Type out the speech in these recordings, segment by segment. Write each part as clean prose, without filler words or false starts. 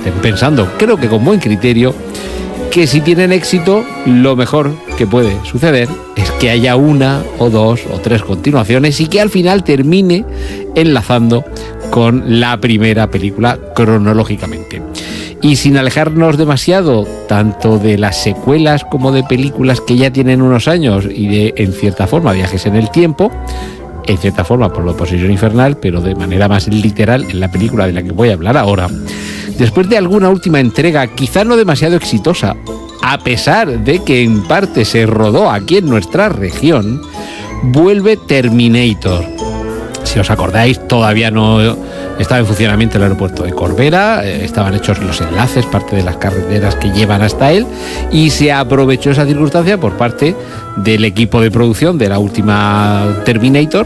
estén pensando, creo que con buen criterio, que si tienen éxito, lo mejor que puede suceder es que haya una o dos o tres continuaciones y que al final termine enlazando con la primera película cronológicamente. Y sin alejarnos demasiado tanto de las secuelas como de películas que ya tienen unos años y de, en cierta forma, viajes en el tiempo, en cierta forma por la Posesión Infernal, pero de manera más literal en la película de la que voy a hablar ahora. Después de alguna última entrega, quizá no demasiado exitosa, a pesar de que en parte se rodó aquí en nuestra región, vuelve Terminator. Si os acordáis, todavía no estaba en funcionamiento el aeropuerto de Corbera, estaban hechos los enlaces, parte de las carreteras que llevan hasta él, y se aprovechó esa circunstancia por parte del equipo de producción de la última Terminator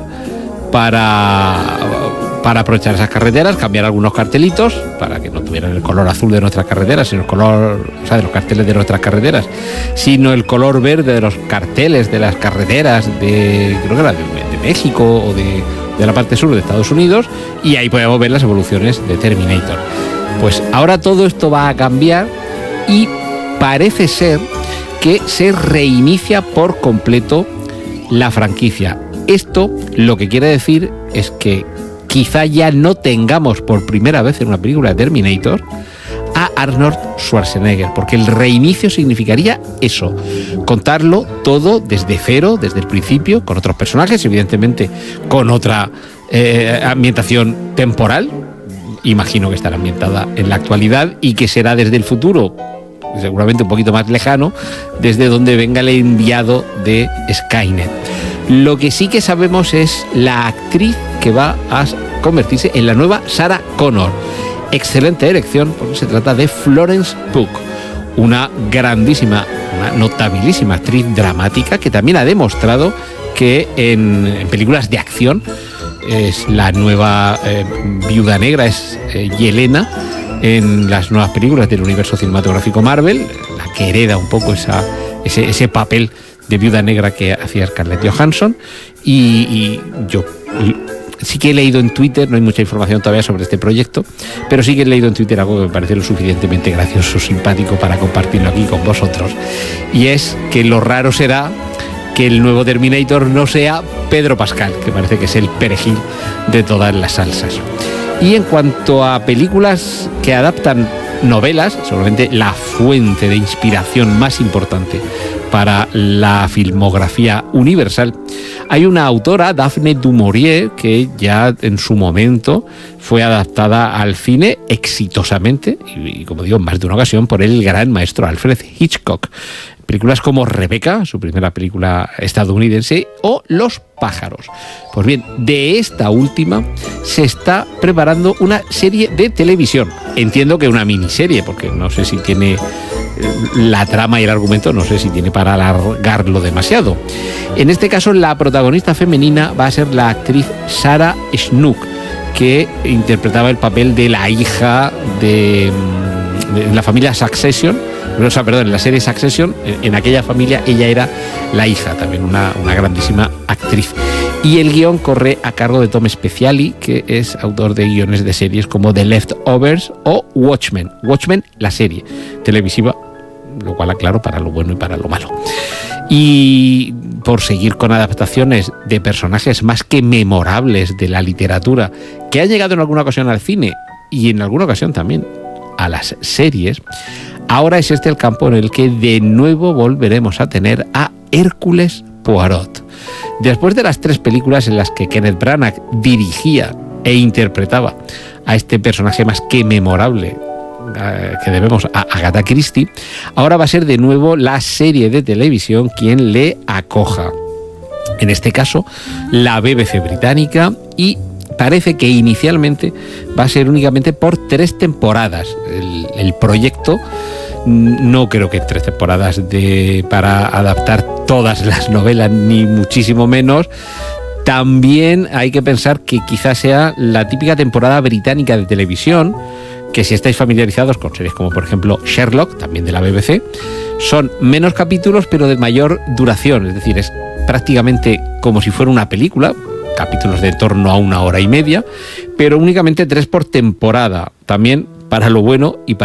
para aprovechar esas carreteras, cambiar algunos cartelitos para que no tuvieran el color azul de nuestras carreteras, sino el color, o sea, de los carteles de nuestras carreteras, sino el color verde de los carteles de las carreteras de, creo que era de México o de la parte sur de Estados Unidos, y ahí podemos ver las evoluciones de Terminator. Pues ahora todo esto va a cambiar y parece ser que se reinicia por completo la franquicia. Esto lo que quiere decir es que quizá ya no tengamos por primera vez en una película de Terminator a Arnold Schwarzenegger, porque el reinicio significaría eso, contarlo todo desde cero, desde el principio, con otros personajes, evidentemente con otra ambientación temporal. Imagino que estará ambientada en la actualidad y que será desde el futuro, seguramente un poquito más lejano, desde donde venga el enviado de Skynet. Lo que sí que sabemos es la actriz que va a convertirse en la nueva Sarah Connor. Excelente elección, porque se trata de Florence Pugh, una grandísima, una notabilísima actriz dramática que también ha demostrado que en películas de acción es la nueva Viuda Negra, es Yelena en las nuevas películas del universo cinematográfico Marvel, la que hereda un poco ese papel de Viuda Negra que hacía Scarlett Johansson. Y yo sí que he leído en Twitter, no hay mucha información todavía sobre este proyecto, pero sí que he leído en Twitter algo que me pareció lo suficientemente gracioso, simpático para compartirlo aquí con vosotros, y es que lo raro será que el nuevo Terminator no sea Pedro Pascal, que parece que es el perejil de todas las salsas. Y en cuanto a películas que adaptan novelas, seguramente la fuente de inspiración más importante para la filmografía universal, hay una autora, Daphne du Maurier, que ya en su momento fue adaptada al cine exitosamente, y como digo, en más de una ocasión, por el gran maestro Alfred Hitchcock. Películas como Rebecca, su primera película estadounidense, o Los pájaros. Pues bien, de esta última se está preparando una serie de televisión. Entiendo que una miniserie, porque no sé si tiene la trama y el argumento, no sé si tiene para alargarlo demasiado. En este caso, la protagonista femenina va a ser la actriz Sarah Snook, que interpretaba el papel de la hija de la familia Succession. O sea, perdón, en la serie Succession, en aquella familia ella era la hija, también una grandísima actriz. Y el guión corre a cargo de Tom Spezialy, que es autor de guiones de series como The Leftovers o Watchmen. Watchmen, la serie televisiva, lo cual aclaro para lo bueno y para lo malo. Y por seguir con adaptaciones de personajes más que memorables de la literatura, que han llegado en alguna ocasión al cine y en alguna ocasión también a las series, ahora es este el campo en el que de nuevo volveremos a tener a Hércules Poirot. Después de las 3 películas en las que Kenneth Branagh dirigía e interpretaba a este personaje más que memorable que debemos a Agatha Christie, ahora va a ser de nuevo la serie de televisión quien le acoja. En este caso, la BBC británica, y parece que inicialmente va a ser únicamente por 3 temporadas. El proyecto, no creo que 3 temporadas para adaptar todas las novelas, ni muchísimo menos. También hay que pensar que quizás sea la típica temporada británica de televisión, que si estáis familiarizados con series como por ejemplo Sherlock, también de la BBC, son menos capítulos pero de mayor duración, es decir, es prácticamente como si fuera una película, capítulos de en torno a 1 hora y media, pero únicamente 3 por temporada, también para lo bueno y para